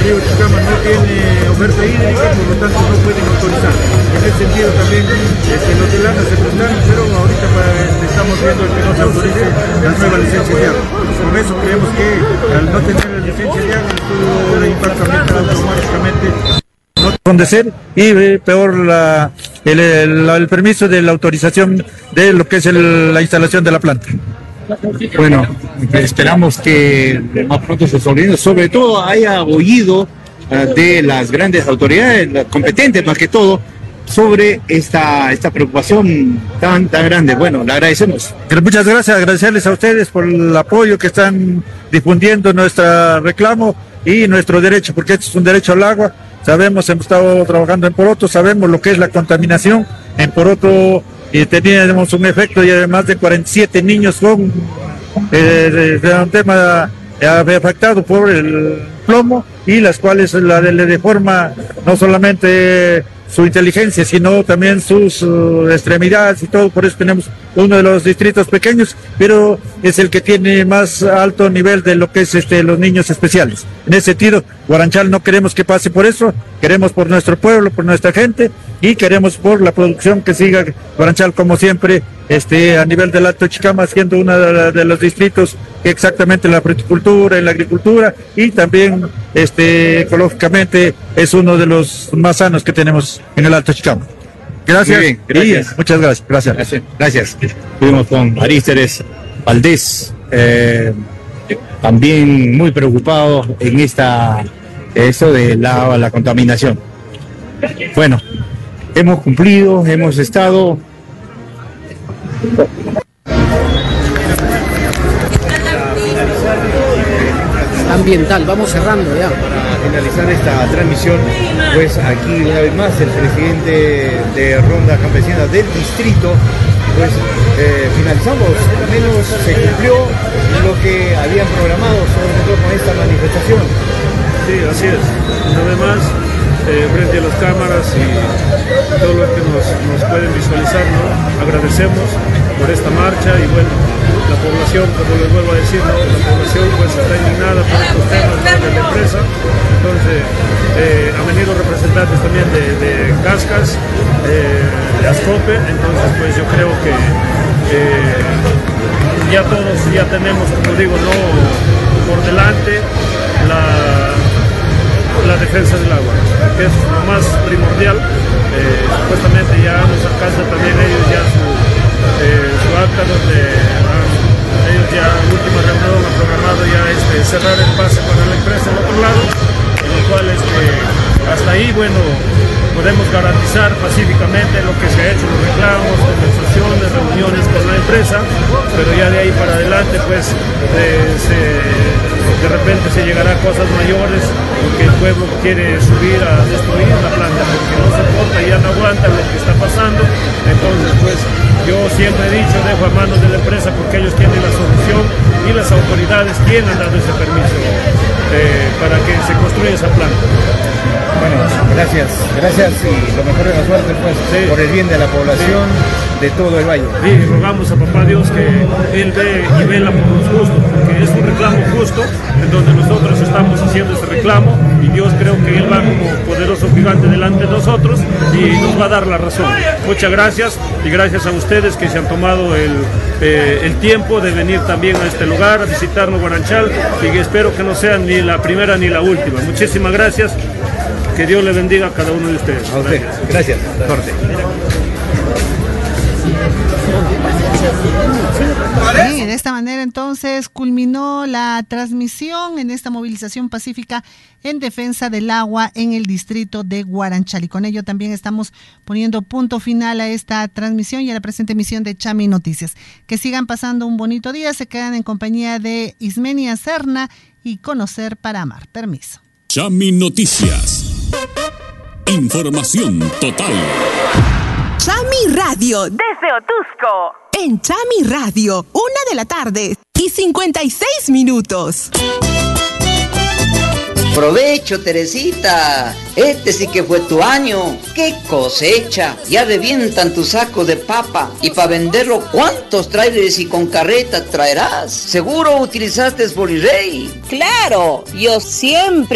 río Chicama no tiene oferta hídrica, por lo tanto no pueden autorizar. En ese sentido también los de Lana se prestan, pero ahorita estamos viendo que no se autorice las nuevas licencias de agua. Por eso creemos que al no tener las licencias de agua, el estudio de impacto ambiental automáticamente no acontecer y peor el permiso de la autorización de lo que es la instalación de la planta. Bueno, esperamos que más pronto se solucione, sobre todo haya oído de las grandes autoridades, las competentes más que todo, sobre esta preocupación tan grande. Bueno, le agradecemos. Muchas gracias, agradecerles a ustedes por el apoyo que están difundiendo nuestro reclamo y nuestro derecho, porque esto es un derecho al agua. Sabemos, hemos estado trabajando en Poroto, sabemos lo que es la contaminación. En Poroto teníamos un efecto de más de 47 niños con un tema afectado por el plomo, y las cuales le deforma no solamente su inteligencia, sino también sus extremidades y todo. Por eso tenemos uno de los distritos pequeños, pero es el que tiene más alto nivel de lo que es los niños especiales. En ese sentido, Guaranchal no queremos que pase por eso, queremos por nuestro pueblo, por nuestra gente, y queremos por la producción que siga Guaranchal como siempre, a nivel del Alto Chicama, siendo uno de los distritos que exactamente en la fruticultura, en la agricultura, y también ecológicamente es uno de los más sanos que tenemos en el Alto Chicama. Gracias. Muy bien, gracias. Muchas gracias. Gracias. Estuvimos con Arísteres Valdés, también muy preocupado en eso de la contaminación. Bueno, hemos cumplido, hemos estado. Ambiental, vamos cerrando ya. Para finalizar esta transmisión, pues aquí una vez más el presidente de Ronda Campesina del distrito, pues finalizamos, al menos se cumplió lo que habían programado, sobre todo con esta manifestación. Sí, así es. Una vez más, frente a las cámaras y todo lo que nos pueden visualizar, ¿no? Agradecemos por esta marcha y bueno, la población, como les vuelvo a decir, ¿no? La población pues está indignada por estos temas, ¿no? De la empresa. Entonces, han venido representantes también de Cascas, de Ascope. Entonces pues yo creo que ya todos ya tenemos, como digo, ¿no? Por delante la defensa del agua, que es lo más primordial. Supuestamente ya nos alcanza también ellos ya su acta donde ellos ya en última reunión han programado ya cerrar el pase para la empresa al otro lado, en lo cual hasta ahí, bueno, podemos garantizar pacíficamente lo que se ha hecho, los reclamos, conversaciones, reuniones con la empresa, pero ya de ahí para adelante pues de repente se llegará a cosas mayores, porque el pueblo quiere subir a destruir la planta, porque no soporta y ya no aguanta lo que está pasando. Entonces pues yo siempre he dicho, dejo a manos de la empresa porque ellos tienen la solución y las autoridades tienen dado ese permiso para que se construya esa planta. Bueno, gracias y lo mejor de la suerte pues, sí, por el bien de la población, de todo el valle. Sí, rogamos a papá Dios que Él ve y vela por los justos, porque es un reclamo justo en donde nosotros estamos haciendo ese reclamo y Dios creo que Él va como poderoso gigante delante de nosotros y nos va a dar la razón. Muchas gracias y gracias a ustedes que se han tomado el tiempo de venir también a este lugar, a visitarnos Guaranchal, y espero que no sea ni la primera ni la última. Muchísimas gracias. Que Dios le bendiga a cada uno de ustedes. A usted. Gracias. Suerte. Bien, de esta manera entonces culminó la transmisión en esta movilización pacífica en defensa del agua en el distrito de Guaranchal. Y con ello también estamos poniendo punto final a esta transmisión y a la presente emisión de Chami Noticias. Que sigan pasando un bonito día, se quedan en compañía de Ismenia Serna y Conocer para Amar. Permiso. Chami Noticias. Información total. Chami Radio desde Otusco. En Chami Radio, 1:00 y 56 minutos. Provecho, Teresita. Este sí que fue tu año. ¡Qué cosecha! Ya revientan tu saco de papa. Y para venderlo, ¿cuántos trailers y con carreta traerás? Seguro utilizaste Bolirrey. Claro, yo siempre